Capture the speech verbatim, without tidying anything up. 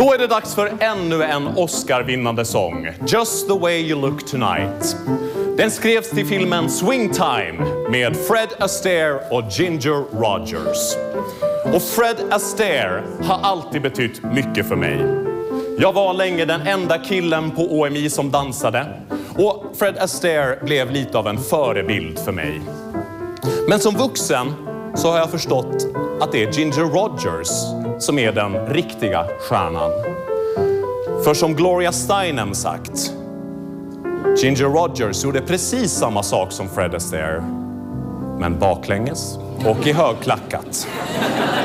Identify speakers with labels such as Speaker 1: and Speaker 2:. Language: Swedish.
Speaker 1: Då är det dags för ännu en Oscar-vinnande sång. Just the way you look tonight. Den skrevs till filmen Swing Time med Fred Astaire och Ginger Rogers. Och Fred Astaire har alltid betytt mycket för mig. Jag var länge den enda killen på O M I som dansade. Och Fred Astaire blev lite av en förebild för mig. Men som vuxen så har jag förstått att det är Ginger Rogers som är den riktiga stjärnan. För som Gloria Steinem sagt, Ginger Rogers gjorde precis samma sak som Fred Astaire, men baklänges och i högklackat.